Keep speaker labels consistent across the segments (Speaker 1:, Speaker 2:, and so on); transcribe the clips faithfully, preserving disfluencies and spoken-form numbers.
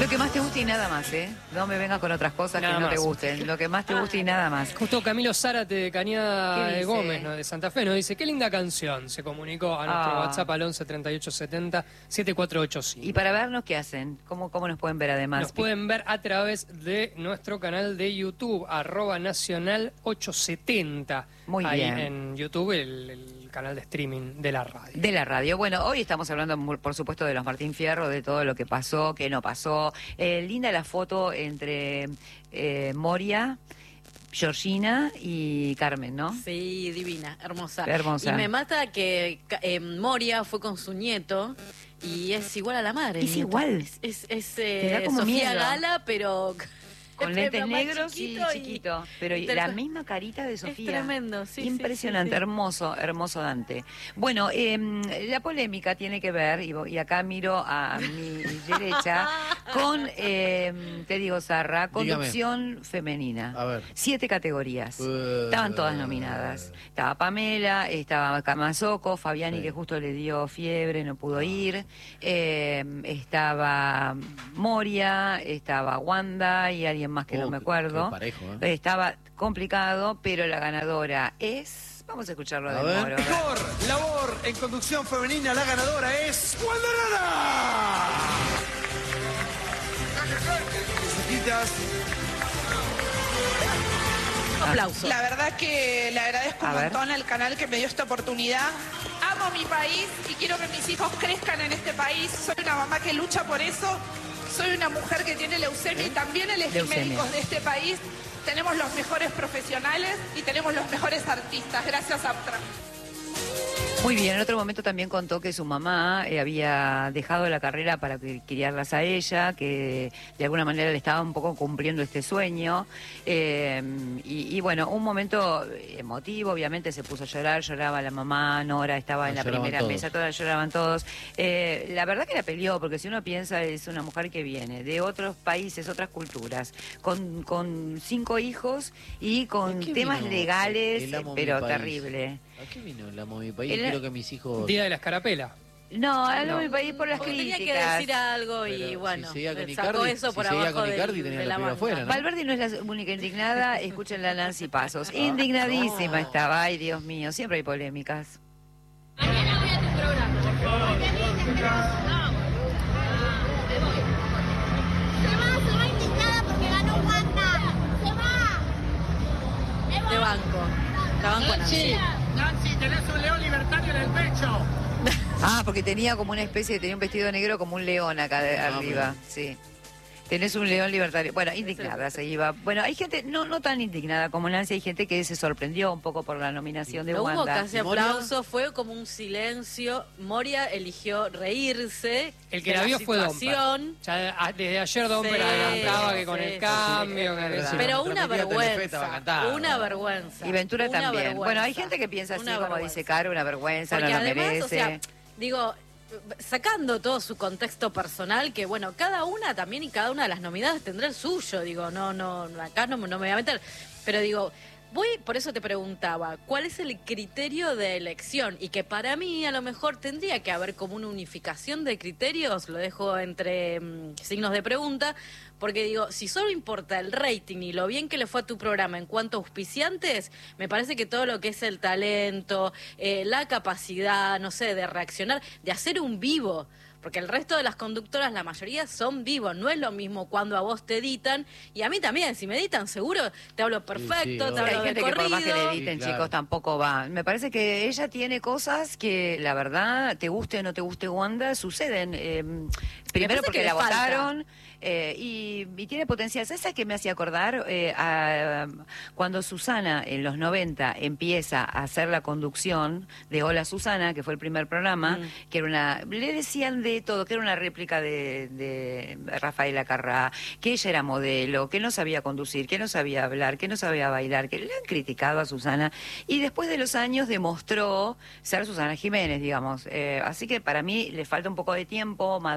Speaker 1: Lo que más te guste y nada más, ¿eh? No me vengas con otras cosas
Speaker 2: Nada
Speaker 1: que no
Speaker 2: más.
Speaker 1: te gusten. Lo que más te guste y nada más.
Speaker 2: Justo Camilo Zárate de Cañada
Speaker 1: ¿Qué
Speaker 2: de
Speaker 1: dice?
Speaker 2: Gómez, ¿no? De Santa Fe, nos dice, qué linda canción. Se comunicó a nuestro
Speaker 1: Ah.
Speaker 2: WhatsApp al once treinta y ocho setenta setenta y cuatro ochenta y cinco.
Speaker 1: Y para vernos, ¿qué hacen? ¿Cómo, cómo nos pueden ver además?
Speaker 2: Nos pueden ver a través de nuestro canal de YouTube, arroba nacional ochocientos setenta.
Speaker 1: Muy
Speaker 2: Ahí
Speaker 1: bien.
Speaker 2: en YouTube, el, el canal de streaming de la radio.
Speaker 1: De la radio. Bueno, hoy estamos hablando, mu- por supuesto, de los Martín Fierro, de todo lo que pasó, que no pasó. Eh, linda la foto entre eh, Moria, Georgina y Carmen, ¿no?
Speaker 3: Sí, divina, hermosa.
Speaker 1: Hermosa.
Speaker 3: Y me mata que eh, Moria fue con su nieto y es igual a la madre. el
Speaker 1: Es
Speaker 3: nieto.
Speaker 1: igual.
Speaker 3: Es, es, es,
Speaker 1: Te da
Speaker 3: eh,
Speaker 1: como
Speaker 3: Sofía
Speaker 1: miedo.
Speaker 3: Gala, pero...
Speaker 1: Con
Speaker 3: pero
Speaker 1: lentes
Speaker 3: más
Speaker 1: negros y
Speaker 3: chiquito
Speaker 1: chiquito. Pero
Speaker 3: y
Speaker 1: la
Speaker 3: tal-
Speaker 1: misma carita de Sofía.
Speaker 3: tremendo, sí, sí,
Speaker 1: Impresionante,
Speaker 3: sí, sí.
Speaker 1: hermoso, hermoso Dante. Bueno, eh, la polémica tiene que ver, y, vo- y acá miro a mi derecha, con, eh, te digo, Sarra, conducción femenina.
Speaker 4: A ver.
Speaker 1: Siete categorías.
Speaker 4: Uh.
Speaker 1: Estaban todas nominadas. Estaba Pamela, estaba Camasoco, Fabiani,
Speaker 4: Sí.
Speaker 1: que justo le dio fiebre, no pudo ir. Eh, estaba Moria, estaba Wanda y alguien más que
Speaker 4: Oh,
Speaker 1: no me
Speaker 4: qué-
Speaker 1: acuerdo.
Speaker 4: qué parejo, ¿eh?
Speaker 1: Estaba complicado, pero la ganadora es... Vamos a escucharlo
Speaker 4: A
Speaker 1: de
Speaker 4: ver.
Speaker 1: Moro. a ver.
Speaker 5: Mejor labor en conducción femenina, la ganadora es Wanda Nara. Necesitas
Speaker 3: Aplauso.
Speaker 6: La verdad que le agradezco
Speaker 1: A
Speaker 6: un
Speaker 1: ver.
Speaker 6: montón al canal que me dio esta oportunidad. Amo mi país y quiero que mis hijos crezcan en este país. Soy una mamá que lucha por eso. Soy una mujer que tiene leucemia y también elegí
Speaker 1: Leucemia.
Speaker 6: médicos de este país. Tenemos los mejores profesionales y tenemos los mejores artistas. Gracias, Aptra.
Speaker 1: Muy bien, en otro momento también contó que su mamá eh, había dejado la carrera para cri- criarlas a ella, que de alguna manera le estaba un poco cumpliendo este sueño. Eh, y, y bueno, un momento emotivo, obviamente se puso a llorar, lloraba la mamá, Nora estaba en la
Speaker 4: Lloraban
Speaker 1: primera
Speaker 4: todos.
Speaker 1: mesa, todas lloraban todos. Eh, la verdad que la peleó, porque si uno piensa, es una mujer que viene de otros países, otras culturas, con, con cinco hijos y con
Speaker 4: ¿A qué
Speaker 1: temas
Speaker 4: vino
Speaker 1: legales,
Speaker 4: el Amo Mi
Speaker 1: pero
Speaker 4: País?
Speaker 1: terrible.
Speaker 4: ¿A qué vino el Amo Mi País?
Speaker 1: El-
Speaker 4: Quiero que mis hijos...
Speaker 2: Día de la Escarapela.
Speaker 1: No, hablo
Speaker 2: No.
Speaker 1: de mi país por las
Speaker 3: Porque tenía
Speaker 1: críticas.
Speaker 3: que decir algo y
Speaker 4: Pero
Speaker 3: bueno,
Speaker 4: si seguía con
Speaker 3: sacó
Speaker 4: Icardi-
Speaker 3: eso
Speaker 4: si
Speaker 3: por
Speaker 4: seguía
Speaker 3: abajo
Speaker 4: con
Speaker 3: del-
Speaker 4: Icardi, tenía
Speaker 3: de
Speaker 4: que
Speaker 3: la
Speaker 4: tirar
Speaker 3: manga.
Speaker 4: afuera, ¿no?
Speaker 1: Valverde no es la única indignada, escuchen la Nancy Pasos. Indignadísima estaba, ay Dios mío, siempre hay polémicas.
Speaker 7: Mañana voy a tu programa. Se va, se va indignada porque ganó Wanda. Se va. Se va.
Speaker 3: De banco. La banco a Nancy.
Speaker 5: Nancy, tenés un león libertario en el pecho.
Speaker 1: Ah, porque tenía como una especie, tenía un vestido negro como un león acá de
Speaker 4: Ah,
Speaker 1: arriba,
Speaker 4: mira.
Speaker 1: sí. Tenés un león libertario. Bueno, indignada se iba. Bueno, hay gente, no no tan indignada como Nancy, hay gente que se sorprendió un poco por la nominación de
Speaker 3: No hubo
Speaker 1: Wanda.
Speaker 3: casi
Speaker 4: ¿Y Moria?
Speaker 3: aplauso, fue como un silencio. Moria eligió reírse.
Speaker 2: El que
Speaker 3: de
Speaker 2: la vio fue
Speaker 3: situación.
Speaker 2: Domper. Ya a- desde ayer Domper
Speaker 3: Sí,
Speaker 2: adelantaba que con
Speaker 3: sí,
Speaker 2: el
Speaker 3: sí,
Speaker 2: cambio...
Speaker 1: es
Speaker 2: que-
Speaker 1: verdad.
Speaker 3: Pero una
Speaker 4: Transmitida Telefe, estaba
Speaker 3: vergüenza.
Speaker 4: cantado.
Speaker 3: Una vergüenza.
Speaker 1: Y Ventura
Speaker 3: una
Speaker 1: también.
Speaker 3: vergüenza,
Speaker 1: Bueno, hay gente que piensa así,
Speaker 3: una
Speaker 1: como
Speaker 3: vergüenza.
Speaker 1: dice Caro, una vergüenza,
Speaker 3: Porque
Speaker 1: no lo
Speaker 3: además,
Speaker 1: merece.
Speaker 3: o sea, digo, sacando todo su contexto personal, que bueno, cada una también y cada una de las nominadas tendrá el suyo, digo, no, no, acá no, no me voy a meter, pero digo, voy, por eso te preguntaba, ¿cuál es el criterio de elección? Y que para mí a lo mejor tendría que haber como una unificación de criterios, lo dejo entre mm, signos de pregunta, porque digo, si solo importa el rating y lo bien que le fue a tu programa en cuanto a auspiciantes, me parece que todo lo que es el talento, eh, la capacidad, no sé, de reaccionar, de hacer un vivo, porque el resto de las conductoras, la mayoría son vivos, no es lo mismo cuando a vos te editan, y a mí también, si me editan seguro, te hablo perfecto,
Speaker 4: sí,
Speaker 3: te
Speaker 4: obvio.
Speaker 3: hablo
Speaker 1: Hay
Speaker 3: de
Speaker 1: gente que por más que le
Speaker 3: corrido.
Speaker 1: editen,
Speaker 4: Sí, claro.
Speaker 1: chicos, tampoco va. Me parece que ella tiene cosas que, la verdad, te guste o no te guste Wanda, suceden. Eh, primero
Speaker 3: parece
Speaker 1: porque
Speaker 3: que
Speaker 1: la
Speaker 3: le falta.
Speaker 1: votaron eh, y, y tiene potencial. ¿Sabes a qué me hacía acordar? Eh, a- cuando Susana, en los noventa, empieza a hacer la conducción de Hola Susana, que fue el primer programa,
Speaker 3: Mm.
Speaker 1: que era una... Le decían de todo, que era una réplica de, de Rafaela Carrá, que ella era modelo, que no sabía conducir, que no sabía hablar, que no sabía bailar, que le han criticado a Susana, y después de los años demostró ser Susana Jiménez, digamos. Eh, así que para mí le falta un poco de tiempo, madurar como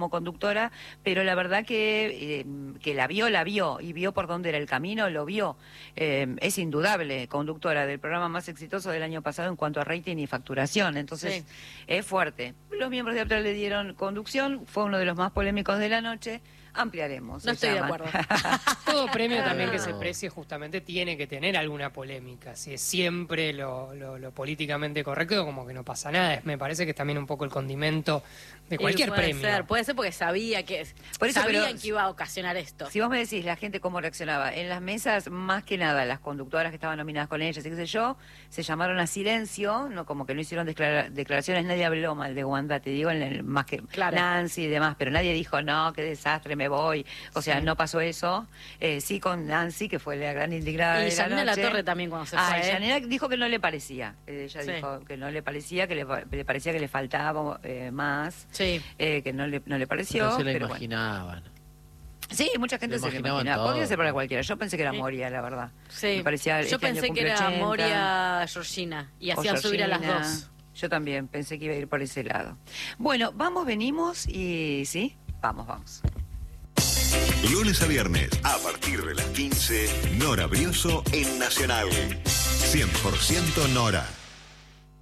Speaker 1: como conductora, pero la verdad que, eh, que la vio, la vio, y vio por dónde era el camino, lo vio. Eh, es indudable, conductora del programa más exitoso del año pasado en cuanto a rating y facturación, entonces
Speaker 3: Sí.
Speaker 1: es fuerte. Los miembros de Aptra le dieron conducción, fue uno de los más polémicos de la noche. Ampliaremos.
Speaker 3: No
Speaker 1: se
Speaker 3: estoy de
Speaker 1: llaman.
Speaker 3: acuerdo.
Speaker 2: Todo premio también que
Speaker 4: Claro.
Speaker 2: se precie justamente tiene que tener alguna polémica. Si es siempre lo, lo, lo políticamente correcto, como que no pasa nada. Es- Me parece que es también un poco el condimento de cualquier
Speaker 3: Y puede
Speaker 2: premio.
Speaker 3: Ser, puede ser porque sabía que
Speaker 1: Por eso,
Speaker 3: sabían
Speaker 1: pero-
Speaker 3: que iba a ocasionar esto.
Speaker 1: Si vos me decís la gente cómo reaccionaba, en las mesas, más que nada, las conductoras que estaban nominadas con ellas y qué sé yo, se llamaron a silencio, no como que no hicieron declara- declaraciones, nadie habló mal de Wanda, te digo, en el- más que
Speaker 3: Claro.
Speaker 1: Nancy y demás, pero nadie dijo, no, qué desastre, me voy. O sea, no pasó eso. Eh, sí con Nancy, que fue la gran indignada
Speaker 3: Y
Speaker 1: de la
Speaker 3: Yanina
Speaker 1: noche.
Speaker 3: Latorre también cuando se
Speaker 1: Ah,
Speaker 3: fue,
Speaker 1: y
Speaker 3: ¿eh?
Speaker 1: Yanina dijo que no le parecía. Eh, Ella
Speaker 3: Sí.
Speaker 1: dijo que no le parecía, que le, pa- le parecía que le faltaba eh, más,
Speaker 3: Sí.
Speaker 1: eh, que no le, no le pareció.
Speaker 4: No se la
Speaker 1: pero bueno.
Speaker 4: imaginaban.
Speaker 1: Sí, mucha gente
Speaker 4: Lo
Speaker 1: se lo
Speaker 4: imaginaban
Speaker 1: imaginaba.
Speaker 4: todo.
Speaker 1: Podría ser para cualquiera. Yo pensé que era
Speaker 3: Sí.
Speaker 1: Moria, la verdad.
Speaker 3: Sí.
Speaker 1: Me parecía,
Speaker 3: Yo
Speaker 1: este año
Speaker 3: pensé que
Speaker 1: cumple
Speaker 3: era
Speaker 1: ochenta.
Speaker 3: Moria Georgina y
Speaker 1: O
Speaker 3: hacían subir a las
Speaker 1: Georgina.
Speaker 3: dos.
Speaker 1: Yo también pensé que iba a ir por ese lado. Bueno, vamos, venimos y sí, vamos, vamos.
Speaker 8: Lunes a viernes, a partir de las quince, Nora Brioso en Nacional. cien por ciento Nora.